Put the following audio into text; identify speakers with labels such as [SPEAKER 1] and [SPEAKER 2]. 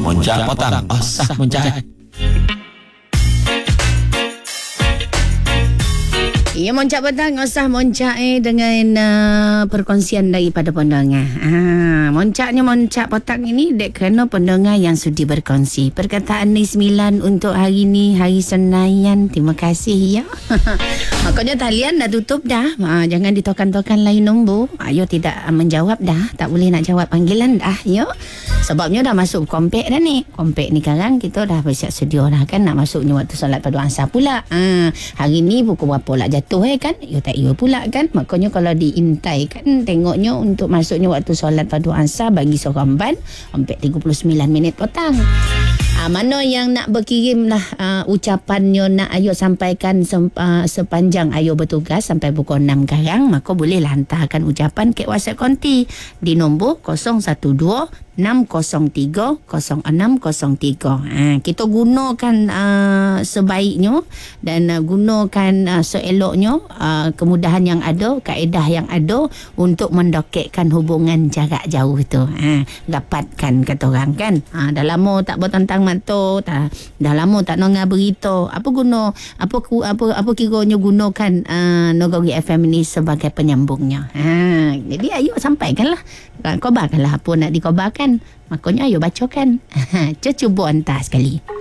[SPEAKER 1] Moncak potang. Sah moncak.
[SPEAKER 2] Ya, moncak petang, usah moncak dengan perkongsian daripada pendengar. Moncaknya moncak petang ini dek kerana pendengar yang sudi berkongsi. Perkataan ni 9 untuk hari ni, hari Senayan. Terima kasih ya. Makanya talian dah tutup dah. Jangan ditokan-tokan lain nombor. Ayo tidak menjawab dah. Tak boleh nak jawab panggilan dah ya. Sebabnya dah masuk kompek dah ni. Kompek ni sekarang kita dah bersiap sedia dah kan. Nak masuknya waktu solat pada asar pula. Hari ni pukul berapa lah jatuh kan? Ya tak ya pula kan. Makanya kalau diintai kan, tengoknya untuk masuknya waktu solat pada asar bagi seorang ban sampai 39 minit petang. Mana yang nak berkirim lah ucapannya nak ayo sampaikan sepanjang ayo bertugas sampai pukul 6 sekarang, maka bolehlah hantarkan ucapan ke WhatsApp konti di nombor 012-603-0603. Kita gunakan sebaiknya dan gunakan seeloknya kemudahan yang ada, kaedah yang ada untuk mendoketkan hubungan jarak jauh tu. Dapatkan kata orang kan. Dah lama tak bertentang mata, dah lama tak dengar berita. Apa guna apa kiranya gunakan Nagari FM ini sebagai penyambungnya. Jadi ayo sampaikanlah. Kobarkanlah apa nak dikobarkan. Makanya ayo bacakan. Cuba hantar sekali.